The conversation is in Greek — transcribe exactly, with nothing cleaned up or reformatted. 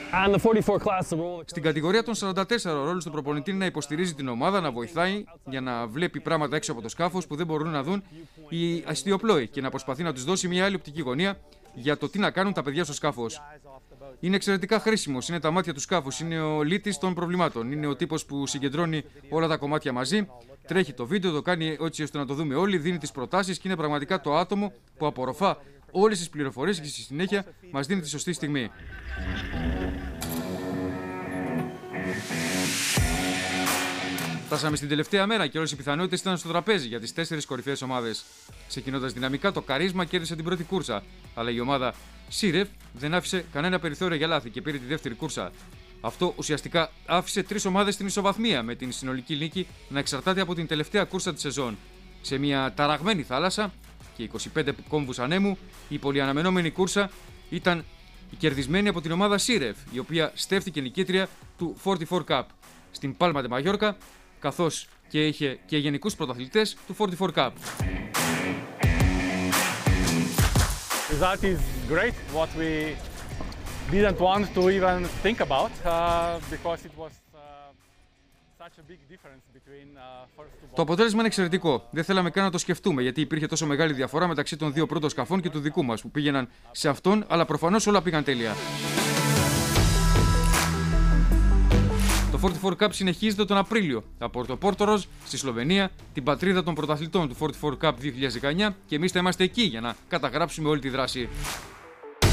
Στην κατηγορία των σαράντα τέσσερα, ο ρόλος του προπονητή είναι να υποστηρίζει την ομάδα, να βοηθάει για να βλέπει πράγματα έξω από το σκάφος που δεν μπορούν να δουν οι αστιοπλόοι και να προσπαθεί να τους δώσει μια άλλη οπτική γωνία για το τι να κάνουν τα παιδιά στο σκάφος. Είναι εξαιρετικά χρήσιμος, είναι τα μάτια του σκάφους, είναι ο λύτης των προβλημάτων. Είναι ο τύπος που συγκεντρώνει όλα τα κομμάτια μαζί, τρέχει το βίντεο, το κάνει έτσι ώστε να το δούμε όλοι, δίνει τις προτάσεις και είναι πραγματικά το άτομο που απορροφά όλες τις πληροφορίες και στη συνέχεια μας δίνει τη σωστή στιγμή. Φτάσαμε στην τελευταία μέρα και όλες οι πιθανότητες ήταν στο τραπέζι για τις τέσσερις κορυφαίες ομάδες. Ξεκινώντας δυναμικά, το Καρίσμα κέρδισε την πρώτη κούρσα, αλλά η ομάδα Σίρεφ δεν άφησε κανένα περιθώριο για λάθη και πήρε τη δεύτερη κούρσα. Αυτό ουσιαστικά άφησε τρεις ομάδες στην ισοβαθμία, με την συνολική νίκη να εξαρτάται από την τελευταία κούρσα της σεζόν. Σε μια ταραγμένη θάλασσα και είκοσι πέντε κόμβους ανέμου, η πολυαναμενόμενη κούρσα ήταν η κερδισμένη από την ομάδα Σίρεφ, η οποία στέφθηκε νικήτρια του φορty four Cup στην Πάλμα ντε Μαγιόρκα, καθώς και είχε και γενικούς πρωταθλητές του φορty four Cup. That is great. What we didn't want to even think about uh, because it was uh, such a big difference between uh, first two. Το αποτέλεσμα είναι εξαιρετικό. Δεν θέλαμε καν να το σκεφτούμε, γιατί υπήρχε τόσο μεγάλη διαφορά μεταξύ των δύο πρώτων σκαφών και του δικού μας που πήγαιναν σε αυτόν, αλλά προφανώς όλα πήγαν τέλεια. Το φορty four Cup συνεχίζεται τον Απρίλιο από το Πόρτοροζ στη Σλοβενία, την πατρίδα των πρωταθλητών του φορty four Cup δύο χιλιάδες δεκαεννιά, και εμείς θα είμαστε εκεί για να καταγράψουμε όλη τη δράση.